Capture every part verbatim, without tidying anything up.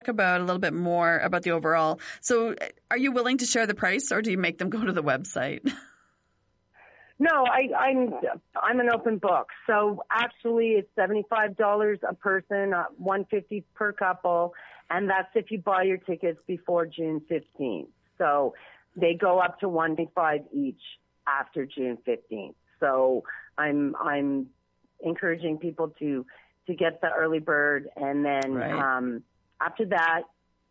about a little bit more about the overall. So are you willing to share the price, or do you make them go to the website? No, I, I'm I'm an open book. So actually, it's seventy-five dollars a person, uh, one hundred fifty dollars per couple, and that's if you buy your tickets before June fifteenth. So they go up to one hundred twenty-five dollars each after June fifteenth. So I'm I'm encouraging people to to get the early bird, and then right. um, after that,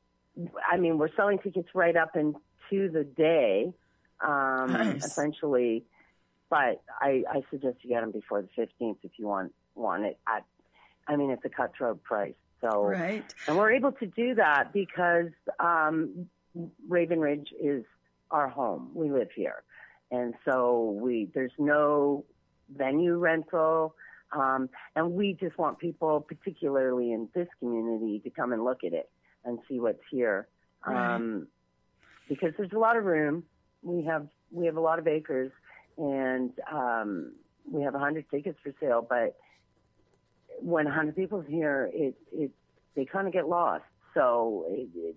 I mean, we're selling tickets right up into the day, um, nice. essentially. But I, I suggest you get them before the fifteenth if you want want it at. I mean, it's a cutthroat price. So, right. And we're able to do that because um, Raven Ridge is our home. We live here, and so we there's no venue rental, um, and we just want people, particularly in this community, to come and look at it and see what's here, right. um, because there's a lot of room. We have we have a lot of acres. And um, we have one hundred tickets for sale, but when one hundred people's here, it, it they kind of get lost. So it, it,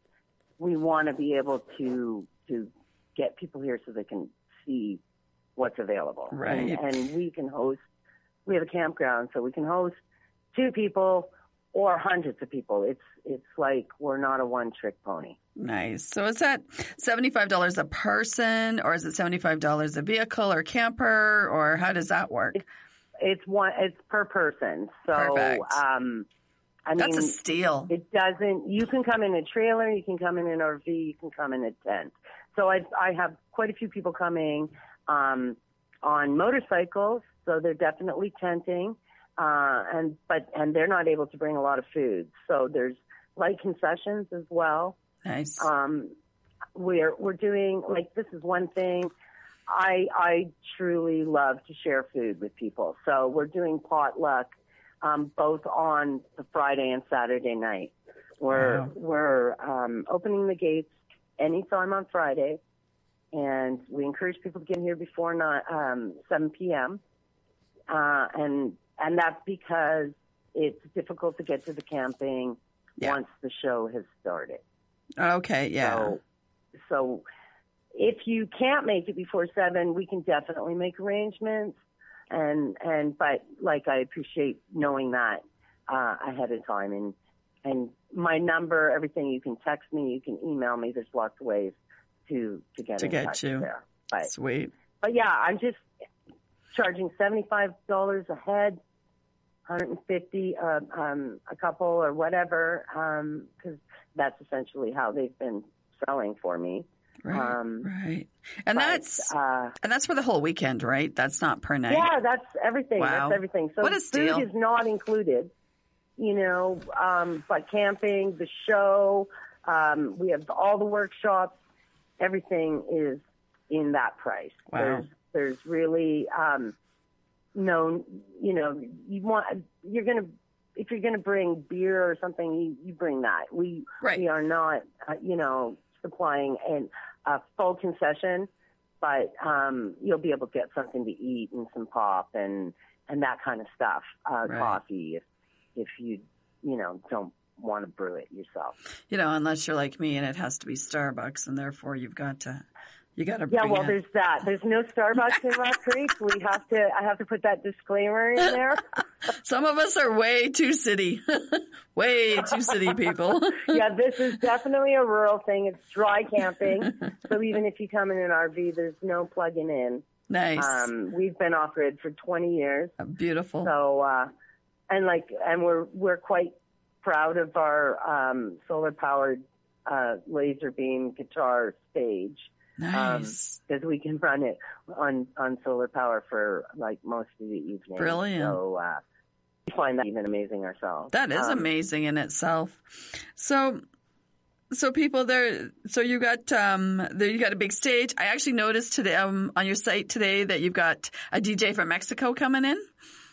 we want to be able to to get people here so they can see what's available. Right. And, and we can host. We have a campground, so we can host two people or hundreds of people. It's it's like we're not a one-trick pony. Nice. So is that seventy-five dollars a person, or is it seventy-five dollars a vehicle or camper, or how does that work? It's, it's one. It's per person. So, Perfect. um, I That's mean, a steal. It doesn't. You can come in a trailer. You can come in an R V. You can come in a tent. So I I have quite a few people coming um, on motorcycles. So they're definitely tenting, uh, and but and they're not able to bring a lot of food. So there's light concessions as well. Nice. Um, we're we're doing like this is one thing. I I truly love to share food with people. So we're doing potluck um, both on the Friday and Saturday night. We're wow. we're um, opening the gates anytime on Friday, and we encourage people to get here before not, um, seven p.m. Uh, and and that's because it's difficult to get to the camping yeah. once the show has started. Okay, yeah. So, so if you can't make it before seven, we can definitely make arrangements. And and but like I appreciate knowing that uh, ahead of time. And and my number, everything, you can text me, you can email me. There's lots of ways to to get to in get touch you. there. But, Sweet. But yeah, I'm just charging seventy-five dollars a head. one hundred fifty uh, um, a couple or whatever, because um, that's essentially how they've been selling for me. Right, um, right, and but, that's uh, and that's for the whole weekend, right? That's not per night. Yeah, that's everything. Wow. That's everything. So what a steal. Food is not included, you know. Um, but camping, the show, um, we have all the workshops. Everything is in that price. Wow. There's, there's really. Um, No, you know, you want, you're going to, if you're going to bring beer or something, you, you bring that. We, right. we are not, uh, you know, supplying an, a full concession, but um, you'll be able to get something to eat and some pop and, and that kind of stuff. Uh, right. Coffee, if, if you, you know, don't want to brew it yourself. You know, unless you're like me and it has to be Starbucks, and therefore you've got to, You got to. Yeah, well, it. there's that. There's no Starbucks in Rock Creek. We have to. I have to put that disclaimer in there. Some of us are way too city, way too city people. Yeah, this is definitely a rural thing. It's dry camping, so even if you come in an R V, there's no plugging in. Nice. Um, we've been off grid for twenty years. Uh, beautiful. So, uh, and like, and we're we're quite proud of our um, solar powered uh, laser beam guitar stage. Nice. Because um, we can run it on, on solar power for like most of the evening. Brilliant. So uh, we find that even amazing ourselves. That is um, amazing in itself. So, so people there. So you got um, there. You got a big stage. I actually noticed today um, on your site today that you've got a D J from Mexico coming in.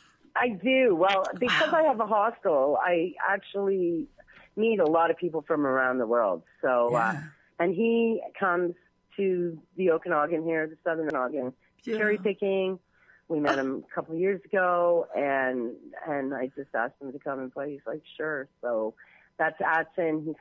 I do. Well, because wow. I have a hostel, I actually meet a lot of people from around the world. So, yeah. uh, and he comes to the Okanagan here, the Southern Okanagan, yeah. cherry picking. We met him a couple of years ago, and and I just asked him to come and play. He's like, sure. So that's Adson. He's